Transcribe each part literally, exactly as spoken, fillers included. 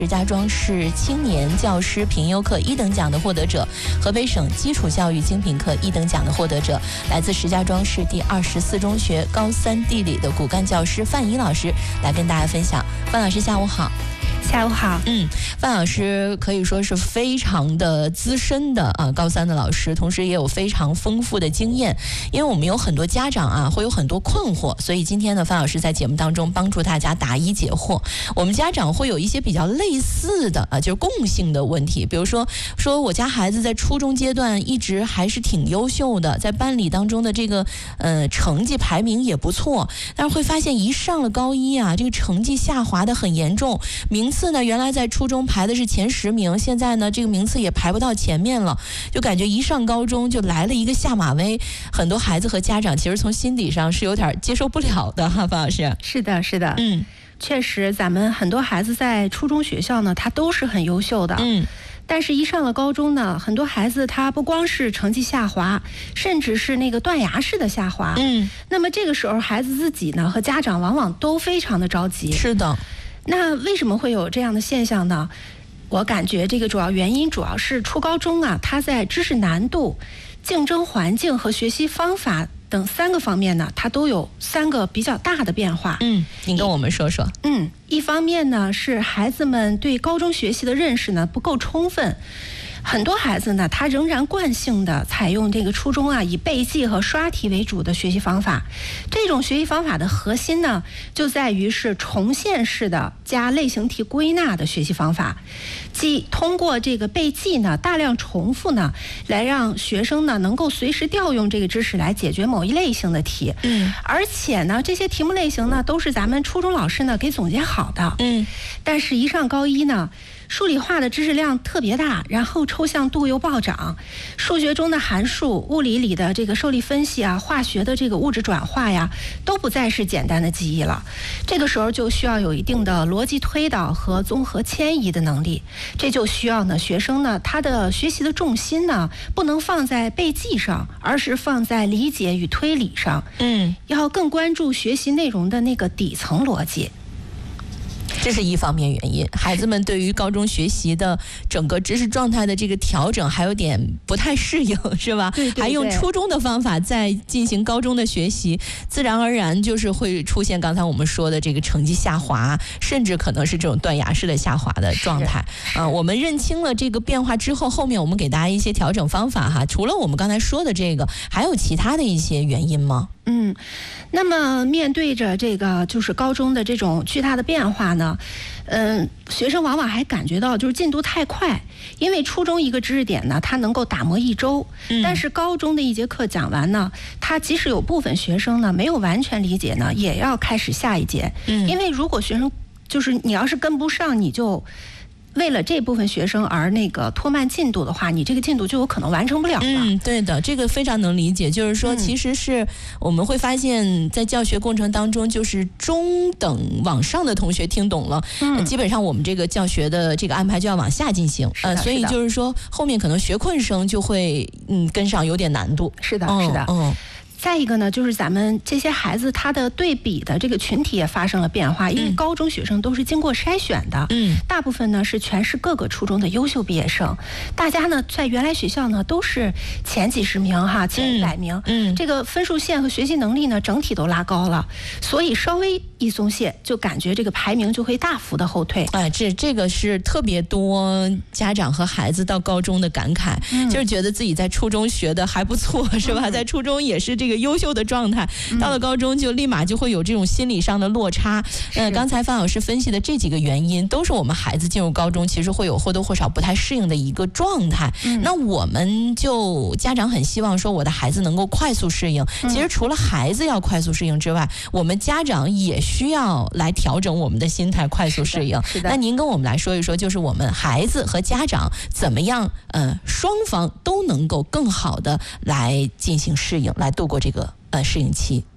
石家庄市青年教师评优课一等奖的获得者，河北省基础教育精品课一等奖的获得者，来自石家庄市第二十四中学高三地理的骨干教师范怡老师来跟大家分享。范老师下午好。 下午好。 嗯，范老师可以说是非常的资深的啊高三的老师，同时也有非常丰富的经验。因为我们有很多家长啊会有很多困惑，所以今天呢，范老师在节目当中帮助大家答疑解惑。我们家长会有一些比较类似的啊，就是共性的问题，比如说说我家孩子在初中阶段一直还是挺优秀的，在班里当中的这个呃成绩排名也不错，但是会发现一上了高一啊，这个成绩下滑的很严重，名次呢原来在初中排的是前十名，现在呢这个名次也排不到前面了，就感觉一上高中就来了一个下马威。很多孩子和家长其实从心理上是有点接受不了的哈，范老师。 是的，是的， 嗯， 确实，咱们很多孩子在初中学校呢，他都是很优秀的， 嗯。 但是，一上了高中呢，很多孩子他不光是成绩下滑，甚至是那个断崖式的下滑。 嗯， 那么这个时候，孩子自己呢和家长往往都非常的着急。 是的。 那为什么会有这样的现象呢？我感觉这个主要原因主要是初高中啊，它在知识难度、竞争环境和学习方法等三个方面呢，它都有三个比较大的变化。 嗯，您跟我们说说。 嗯，一方面呢是孩子们对高中学习的认识呢不够充分。很多孩子呢，他仍然惯性的采用这个初中啊以背记和刷题为主的学习方法。这种学习方法的核心呢，就在于是重现式的加类型题归纳的学习方法，即通过这个背记呢，大量重复呢，来让学生呢能够随时调用这个知识来解决某一类型的题。 嗯， 而且呢，这些题目类型呢，都是咱们初中老师呢给总结好的。 嗯， 但是，一上高一呢，数理化的知识量特别大，然后抽象度又暴涨，数学中的函数、物理里的这个受力分析啊，化学的这个物质转化呀，都不再是简单的记忆了。这个时候就需要有一定的逻辑推导和综合迁移的能力。这就需要呢，学生呢，他的学习的重心呢，不能放在背记上，而是放在理解与推理上。 嗯， 要更关注学习内容的那个底层逻辑。 这是一方面原因，孩子们对于高中学习的整个知识状态的这个调整还有点不太适应，是吧？ 对对对， 还用初中的方法在进行高中的学习，自然而然就是会出现刚才我们说的这个成绩下滑，甚至可能是这种断崖式的下滑的状态。呃，我们认清了这个变化之后，后面我们给大家一些调整方法哈。除了我们刚才说的这个，还有其他的一些原因吗？ 嗯，那么面对着这个就是高中的这种巨大的变化呢，嗯，学生往往还感觉到就是进度太快，因为初中一个知识点呢，它能够打磨一周， 嗯、 但是高中的一节课讲完呢，它即使有部分学生呢没有完全理解呢，也要开始下一节， 嗯， 因为如果学生就是你要是跟不上，你就为了这部分学生而那个拖慢进度的话，你这个进度就有可能完成不了了。 嗯，对的，这个非常能理解。就是说，其实是我们会发现，在教学过程当中，就是中等往上的同学听懂了，嗯，基本上我们这个教学的这个安排就要往下进行。呃，所以就是说，后面可能学困生就会嗯跟上有点难度。 是的，是的， 嗯。 再一个呢，就是咱们这些孩子他的对比的这个群体也发生了变化，因为高中学生都是经过筛选的，嗯，大部分呢是全市各个初中的优秀毕业生，大家呢在原来学校呢都是前几十名哈，前一百名，嗯，这个分数线和学习能力呢整体都拉高了，所以稍微一松懈，就感觉这个排名就会大幅的后退。 哎，这这个是特别多家长和孩子到高中的感慨，嗯、就是觉得自己在初中学的还不错，是吧？嗯、在初中也是这个。优秀的状态，到了高中就立马就会有这种心理上的落差。呃，刚才范老师分析的这几个原因，都是我们孩子进入高中其实会有或多或少不太适应的一个状态。嗯、那我们就家长很希望说我的孩子能够快速适应。嗯、其实除了孩子要快速适应之外，我们家长也需要来调整我们的心态，快速适应。 是的。 那您跟我们来说一说，就是我们孩子和家长怎么样，呃，双方都能够更好的来进行适应，来度过这个呃适应期。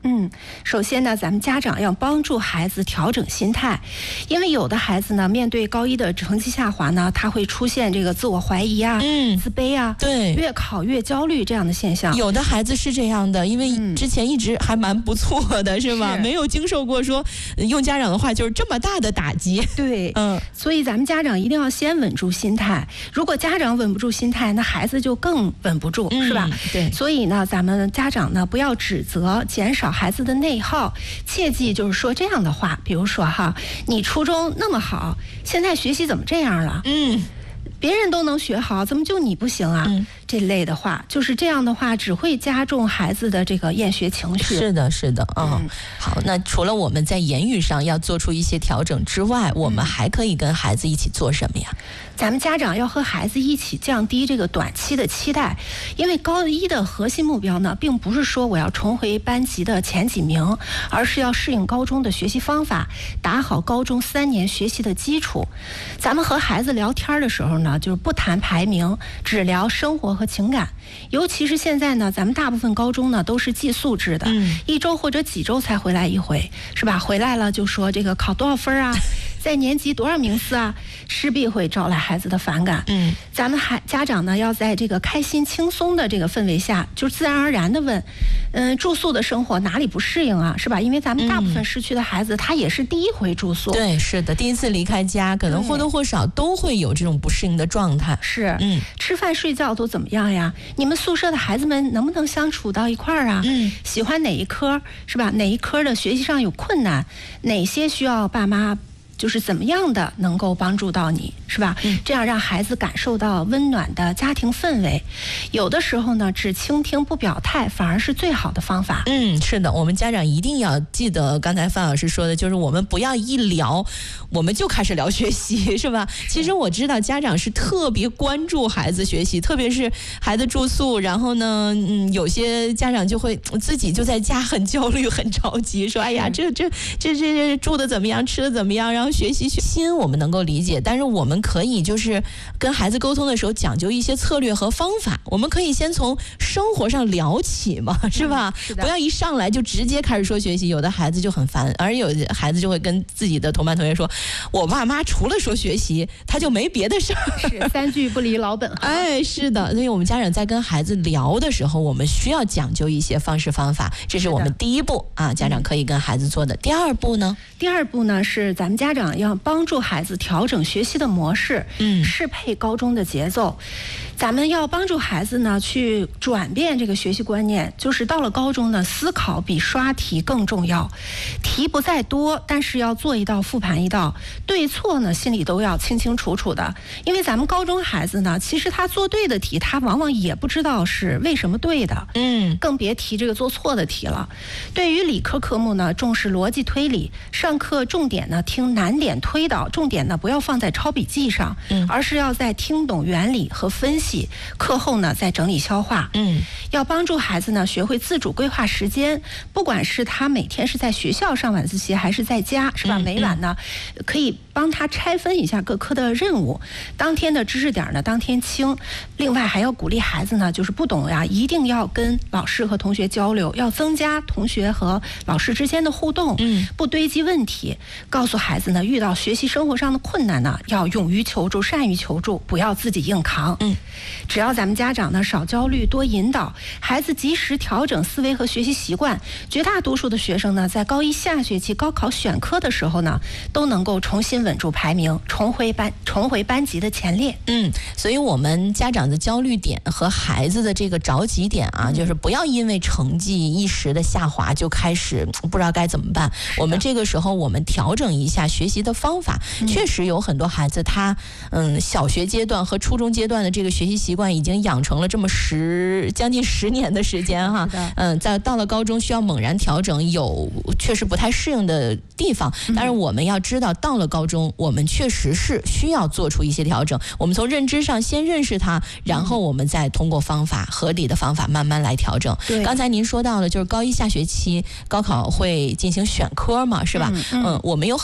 嗯，首先呢，咱们家长要帮助孩子调整心态，因为有的孩子呢，面对高一的成绩下滑呢，他会出现这个自我怀疑啊、 嗯、 自卑啊， 对， 越考越焦虑这样的现象。 有的孩子是这样的，因为之前一直还蛮不错的，嗯、是吧？是没有经受过说用家长的话就是这么大的打击。 对，嗯，所以咱们家长一定要先稳住心态。如果家长稳不住心态，那孩子就更稳不住， 嗯、 是吧？ 对。 所以呢，咱们家长呢，不要指责，减少孩子的内耗，切记就是说这样的话，比如说哈，你初中那么好，现在学习怎么这样了？嗯，别人都能学好，怎么就你不行啊？嗯，这类的话，就是这样的话，只会加重孩子的这个厌学情绪。 是的，是的，嗯。嗯好，那除了我们在言语上要做出一些调整之外，我们还可以跟孩子一起做什么呀？ 咱们家长要和孩子一起降低这个短期的期待，因为高一的核心目标呢，并不是说我要重回班级的前几名，而是要适应高中的学习方法，打好高中三年学习的基础。咱们和孩子聊天的时候呢，就是不谈排名，只聊生活和情感。尤其是现在呢，咱们大部分高中呢都是寄宿制的，嗯、一周或者几周才回来一回，是吧？回来了就说这个考多少分啊，在年级多少名次啊，势必会招来孩子的反感。嗯，咱们孩家长呢，要在这个开心轻松的这个氛围下，就自然而然的问，嗯，住宿的生活哪里不适应啊，是吧？因为咱们大部分市区的孩子，嗯、他也是第一回住宿。 对，是的，第一次离开家，可能或多或少都会有这种不适应的状态。 是，嗯，吃饭睡觉都怎么样呀？你们宿舍的孩子们能不能相处到一块儿啊？嗯，喜欢哪一科，是吧？哪一科的学习上有困难，哪些需要爸妈就是怎么样的能够帮助到你，是吧？嗯，这样让孩子感受到温暖的家庭氛围。有的时候呢，只倾听不表态，反而是最好的方法。 嗯，是的，我们家长一定要记得刚才范老师说的，就是我们不要一聊我们就开始聊学习，是吧？其实我知道家长是特别关注孩子学习，特别是孩子住宿，然后呢，嗯，有些家长就会自己就在家很焦虑、很着急，说：“哎呀，这这这这这住的怎么样，吃的怎么样？”然后学习心我们能够理解，但是我们可以就是跟孩子沟通的时候讲究一些策略和方法。我们可以先从生活上聊起嘛，是吧？嗯、是不要一上来就直接开始说学习，有的孩子就很烦，而有的孩子就会跟自己的同班同学说：“我爸妈除了说学习，他就没别的事儿。” 是三句不离老本行。 哎，是的，所以我们家长在跟孩子聊的时候，我们需要讲究一些方式方法，这是我们第一步啊，家长可以跟孩子做的。第二步呢？ 第二步呢是咱们家长要帮助孩子调整学习的模式，嗯，适配高中的节奏。咱们要帮助孩子呢去转变这个学习观念，就是到了高中呢，思考比刷题更重要。题不在多，但是要做一道复盘一道，对错呢心里都要清清楚楚的。因为咱们高中孩子呢，其实他做对的题，他往往也不知道是为什么对的，嗯，更别提这个做错的题了。对于理科科目呢，重视逻辑推理，上课重点呢听难点推导，重点呢不要放在抄笔记上，嗯，而是要在听懂原理和分析，课后呢再整理消化。嗯，要帮助孩子呢学会自主规划时间，不管是他每天是在学校上晚自习还是在家，是吧？嗯、每晚呢可以帮他拆分一下各科的任务，当天的知识点呢当天清。另外还要鼓励孩子呢，就是不懂呀，一定要跟老师和同学交流，要增加同学和老师之间的互动，嗯，不堆积问题。告诉孩子呢，遇到学习生活上的困难呢，要勇于求助，善于求助，不要自己硬扛。嗯，只要咱们家长呢少焦虑，多引导孩子，及时调整思维和学习习惯，绝大多数的学生呢，在高一下学期高考选科的时候呢，都能够重新稳住排名，重回班重回班级的前列。 嗯，所以我们家长的焦虑点和孩子的这个着急点啊，嗯、就是不要因为成绩一时的下滑就开始不知道该怎么办。我们这个时候我们调整一下学习的方法，嗯、确实有很多孩子他嗯小学阶段和初中阶段的这个学习习惯已经养成了这么十将近十年的时间哈，嗯，在到了高中需要猛然调整，有确实不太适应的地方，但是我们要知道，到了高中我们确实是需要做出一些调整。我们从认知上先认识它，然后我们再通过方法合理的方法慢慢来调整。刚才您说到了，就是高一下学期高考会进行选科嘛，是吧？嗯，嗯嗯我们有很多家长。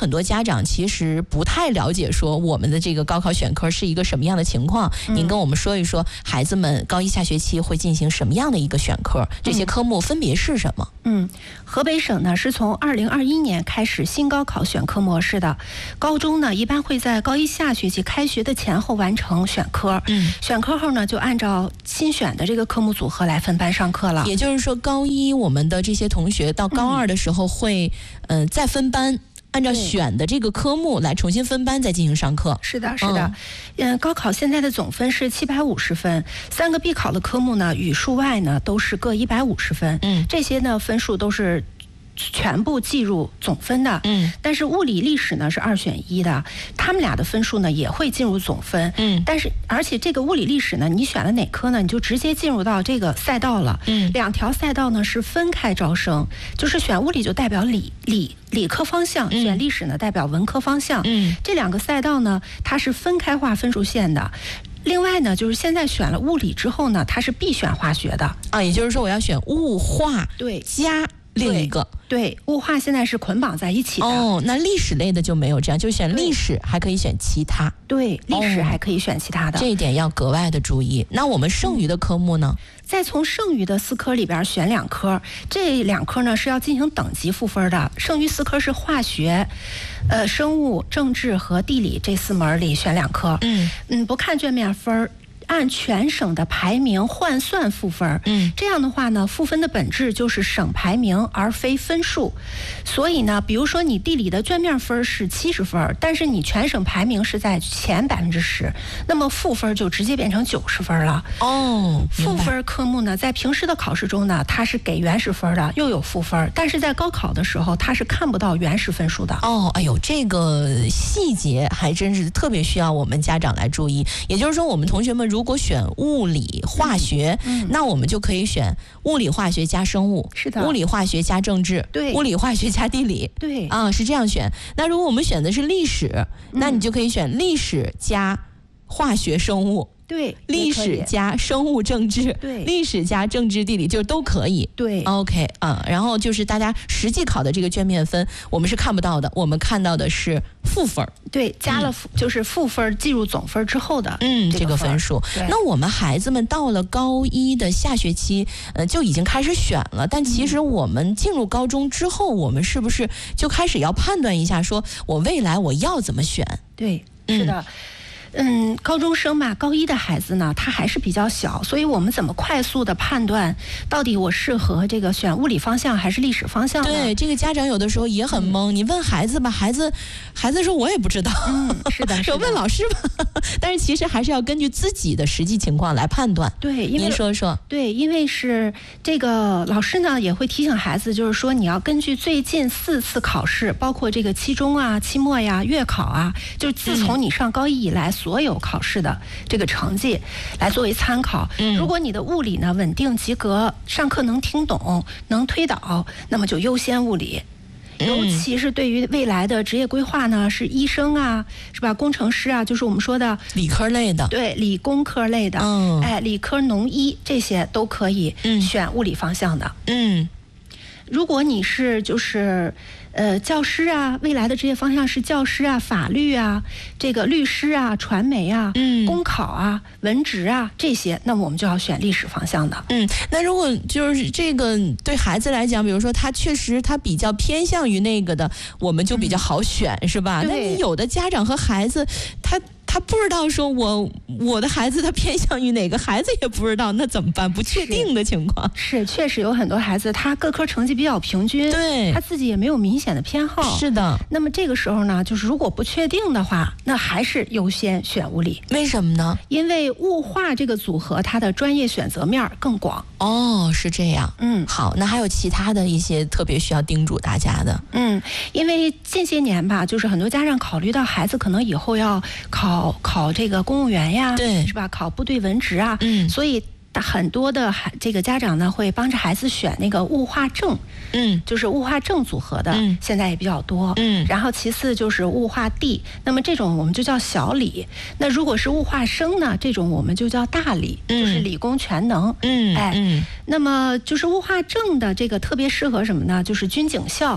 长其实不太了解说我们的这个高考选科是一个什么样的情况，嗯、您跟我们说一说，孩子们高一下学期会进行什么样的一个选科？这些科目分别是什么？ 嗯，河北省呢是从二零二一年开始新高考选科模式的，高中呢一般会在高一下学期开学的前后完成选科，嗯，选科后呢就按照新选的这个科目组合来分班上课了。 也就是说，高一我们的这些同学到高二的时候会，嗯、呃，再分班。按照选的这个科目来重新分班，再进行上课。 是的，是的。嗯，高考现在的总分是七百五十分，三个必考的科目呢，语数外呢都是各一百五十分。嗯，这些呢分数都是全部计入总分的。嗯，但是物理历史呢是二选一的，他们俩的分数呢也会进入总分。嗯，但是而且这个物理历史呢，你选了哪科呢，你就直接进入到这个赛道了。嗯，两条赛道呢是分开招生，就是选物理就代表理理。理科方向，选历史呢代表文科方向。嗯，这两个赛道呢，它是分开划分数线的。另外呢，就是现在选了物理之后呢，它是必选化学的啊，也就是说我要选物化对加另一个。 对，物化现在是捆绑在一起的。 哦，那历史类的就没有这样，就选历史，还可以选其他。 对，历史还可以选其他的， 哦、这一点要格外的注意。那我们剩余的科目呢？ 嗯、再从剩余的四科里边选两科，这两科呢是要进行等级赋分的。剩余四科是化学、呃生物、政治和地理这四门里选两科。嗯嗯，不看卷面分，按全省的排名换算赋分。嗯，这样的话呢，赋分的本质就是省排名而非分数。所以呢，比如说你地理的卷面分是七十分，但是你全省排名是在前百分之十，那么赋分就直接变成九十分了。 哦， 赋分科目呢，在平时的考试中呢，它是给原始分的，又有赋分，但是在高考的时候，它是看不到原始分数的。 哦，哎呦，这个细节还真是特别需要我们家长来注意。也就是说，我们同学们如如果选物理化学、嗯嗯、那我们就可以选物理化学加生物， 是的， 物理化学加政治， 对， 物理化学加地理， 对啊，是这样选。那如果我们选的是历史、嗯、那你就可以选历史加化学生物， 对， 历史加生物政治， 对， 历史加政治地理，就是都可以。 对 ，OK 啊，然后就是大家实际考的这个卷面分，我们是看不到的，我们看到的是赋分。 对，加了、嗯、就是赋分计入总分之后的嗯这个分数。 对， 那我们孩子们到了高一的下学期，呃就已经开始选了，但其实我们进入高中之后，我们是不是就开始要判断一下，说我未来我要怎么选？ 对，是的。嗯嗯，高中生嘛，高一的孩子呢，他还是比较小，所以我们怎么快速的判断到底我适合这个选物理方向还是历史方向呢？ 对，这个家长有的时候也很懵。嗯、你问孩子吧，孩子，孩子说我也不知道。 嗯，是的， 说问老师吧。但是其实还是要根据自己的实际情况来判断。 对，因为您说说。 对，因为是这个老师呢也会提醒孩子，就是说你要根据最近四次考试，包括这个期中啊、期末呀、月考啊，就自从你上高一以来。嗯所有考试的这个成绩来作为参考。嗯，如果你的物理呢稳定及格，上课能听懂，能推导，那么就优先物理。尤其是对于未来的职业规划呢，是医生啊，是吧？工程师啊，就是我们说的理科类的， 对，理工科类的，嗯，哎，理科、农医这些都可以选物理方向的。嗯，如果你是就是呃教师啊，未来的职业方向是教师啊、法律啊、这个律师啊、传媒啊、嗯、公考啊、文职啊这些，那么我们就要选历史方向的。 嗯，那如果就是这个对孩子来讲，比如说他确实他比较偏向于那个的，我们就比较好选，嗯、是吧？那你有的家长和孩子他。他不知道说我我的孩子他偏向于哪个，孩子也不知道，那怎么办？不确定的情况是, 是确实有很多孩子他各科成绩比较平均， 对， 他自己也没有明显的偏好。 是的。 那么这个时候呢，就是如果不确定的话，那还是优先选物理。 为什么呢？ 因为物化这个组合它的专业选择面更广。 哦，是这样。嗯，好，那还有其他的一些特别需要叮嘱大家的。 嗯，因为近些年吧，就是很多家长考虑到孩子可能以后要考考这个公务员呀， 对， 是吧？考部队文职啊，嗯，所以很多的孩这个家长呢会帮着孩子选那个物化政，嗯，就是物化政组合的，嗯，现在也比较多，嗯，然后其次就是物化地，那么这种我们就叫小理。那如果是物化生呢，这种我们就叫大理，嗯，就是理工全能，嗯，哎，嗯，那么就是物化政的这个特别适合什么呢？就是军警校。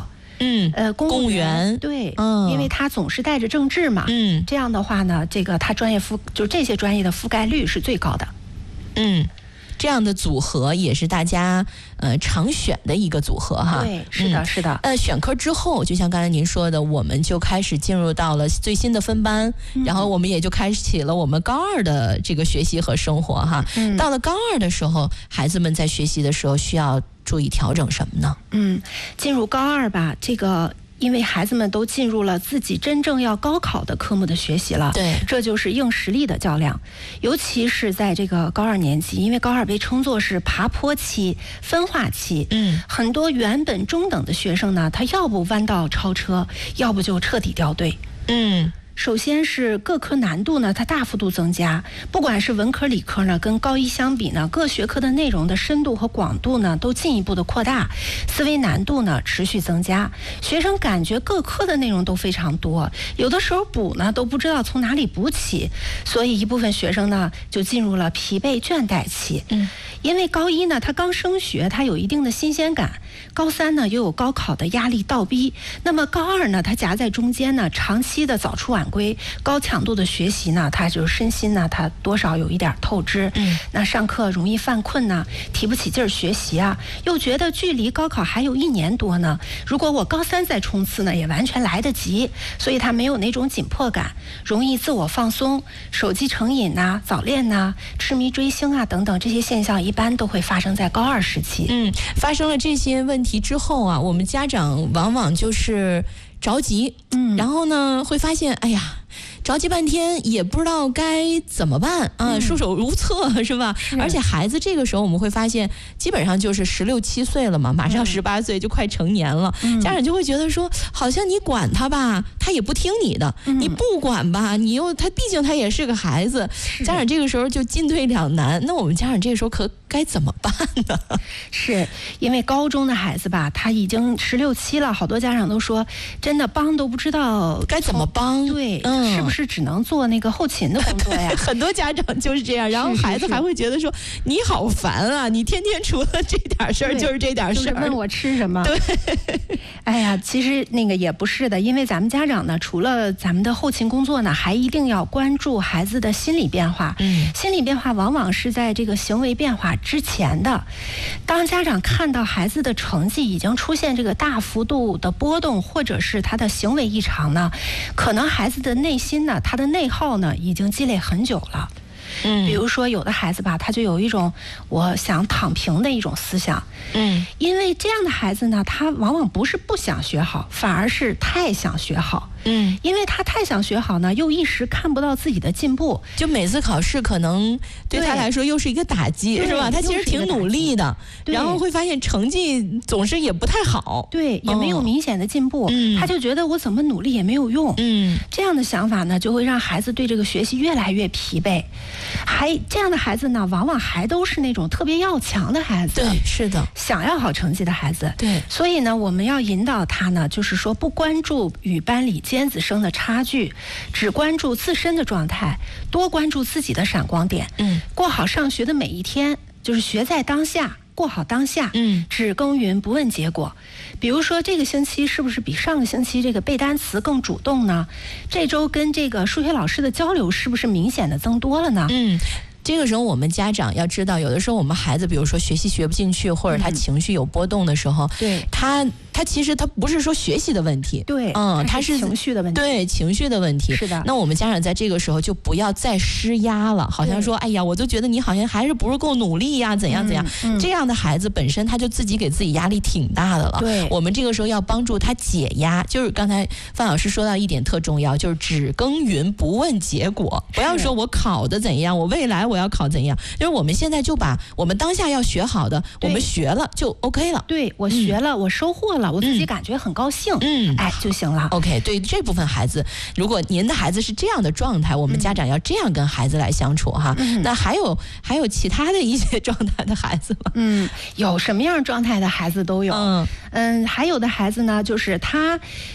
嗯， 呃，公务员，对， 嗯， 因为他总是带着政治嘛， 嗯， 这样的话呢，这个他专业覆就这些专业的覆盖率是最高的， 嗯。这样的组合也是大家呃常选的一个组合哈。 对，是的，嗯、是的。 呃，选科之后，就像刚才您说的，我们就开始进入到了最新的分班，嗯、然后我们也就开启了我们高二的这个学习和生活哈。嗯、到了高二的时候，孩子们在学习的时候需要注意调整什么呢？ 嗯，进入高二吧，这个。因为孩子们都进入了自己真正要高考的科目的学习了， 对， 这就是硬实力的较量。尤其是在这个高二年级，因为高二被称作是爬坡期、分化期， 嗯， 很多原本中等的学生呢，他要不弯道超车，要不就彻底掉队， 嗯。 首先是各科难度呢，它大幅度增加，不管是文科理科呢，跟高一相比呢，各学科的内容的深度和广度呢，都进一步的扩大，思维难度呢持续增加，学生感觉各科的内容都非常多，有的时候补呢都不知道从哪里补起，所以一部分学生呢就进入了疲惫倦怠期。 嗯， 因为高一呢他刚升学，他有一定的新鲜感，高三呢又有高考的压力倒逼，那么高二呢他夹在中间呢，长期的早出晚归，高强度的学习呢，他就是身心呢，他多少有一点透支。 嗯， 那上课容易犯困呢，提不起劲儿学习啊，又觉得距离高考还有一年多呢，如果我高三再冲刺呢，也完全来得及，所以他没有那种紧迫感，容易自我放松，手机成瘾呐、早恋呐、痴迷追星啊等等这些现象，一般都会发生在高二时期。 嗯，发生了这些问题之后啊，我们家长往往就是着急， 嗯， 然后呢会发现，哎呀。着急半天也不知道该怎么办啊， 嗯、 束手无策是吧？ 是， 而且孩子这个时候我们会发现，基本上就是十六七岁了嘛，马上十八岁就快成年了， 嗯、 家长就会觉得说，好像你管他吧，他也不听你的； 嗯、 你不管吧，你又他毕竟他也是个孩子，家长这个时候就进退两难。那我们家长这个时候可该怎么办呢？ 是因为高中的孩子吧，他已经十六七了，好多家长都说，真的帮都不知道该怎么帮。 对， 嗯， 是不是？是只能做那个后勤的工作呀？ 很多家长就是这样，然后孩子还会觉得说：“是是是你好烦啊！你天天除了这点事儿就是这点事儿， 就是、问我吃什么？” 对， 哎呀，其实那个也不是的，因为咱们家长呢，除了咱们的后勤工作呢，还一定要关注孩子的心理变化。 嗯， 心理变化往往是在这个行为变化之前的。当家长看到孩子的成绩已经出现这个大幅度的波动，或者是他的行为异常呢，可能孩子的内心呢，他的内耗呢已经积累很久了。 嗯， 比如说有的孩子吧，他就有一种我想躺平的一种思想。 嗯， 因为这样的孩子呢，他往往不是不想学好，反而是太想学好。 嗯， 因为他太想学好呢，又一时看不到自己的进步， 就每次考试可能对他来说又是一个打击，是吧？他其实挺努力的，然后会发现成绩总是也不太好， 对，也没有明显的进步， 嗯， 他就觉得我怎么努力也没有用， 嗯， 这样的想法呢，就会让孩子对这个学习越来越疲惫。还这样的孩子呢，往往还都是那种特别要强的孩子， 对，是的， 想要好成绩的孩子， 对， 所以呢，我们要引导他呢，就是说不关注与班里尖子生的差距，只关注自身的状态，多关注自己的闪光点， 嗯， 过好上学的每一天，就是学在当下，过好当下， 嗯， 只耕耘不问结果。比如说这个星期是不是比上个星期这个背单词更主动呢？这周跟这个数学老师的交流是不是明显的增多了呢？ 嗯。这个时候我们家长要知道，有的时候我们孩子比如说学习学不进去，或者他情绪有波动的时候， 对、嗯、 他他其实他不是说学习的问题， 对， 嗯，他是情绪的问题， 对，情绪的问题， 是的。 那我们家长在这个时候就不要再施压了，好像说，哎呀，我就觉得你好像还是不是够努力呀，怎样怎样、 嗯嗯、 这样的孩子本身他就自己给自己压力挺大的了。 对， 我们这个时候要帮助他解压，就是刚才范老师说到一点特重要，就是只耕耘不问结果，不要说我考的怎样，我未来我要考怎样。就是我们现在就把我们当下要学好的，我们学了就 OK 了。 对，我学了，嗯、我收获了，我自己感觉很高兴， 嗯， 哎就行了。 OK， 对这部分孩子，如果您的孩子是这样的状态，我们家长要这样跟孩子来相处哈。 嗯、 那还有还有其他的一些状态的孩子吗？ 嗯，有什么样状态的孩子都有。 嗯嗯，还有的孩子呢，就是他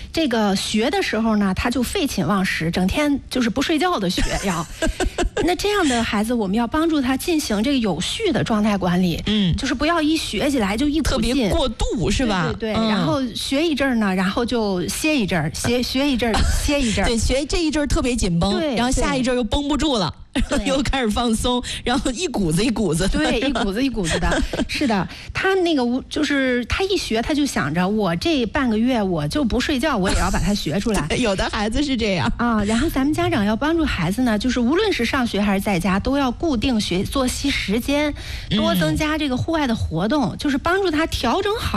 这个学的时候呢，他就废寝忘食，整天就是不睡觉的学要。那这样的孩子，我们要帮助他进行这个有序的状态管理， 嗯， 就是不要一学起来就一股特别劲过度，是吧？ 对对对、 嗯， 然后学一阵儿呢，然后就歇一阵儿，学学一阵儿，歇一阵儿。 对，学这一阵儿特别紧绷， 对然后下一阵儿又绷不住了。 对又开始放松，然后一股子一股子， 对，一股子一股子的，是的。他那个无就是他一学，他就想着我这半个月我就不睡觉，我也要把它学出来。 有的孩子是这样啊。然后咱们家长要帮助孩子呢，就是无论是上学还是在家，都要固定学作息时间，多增加这个户外的活动，就是帮助他调整好。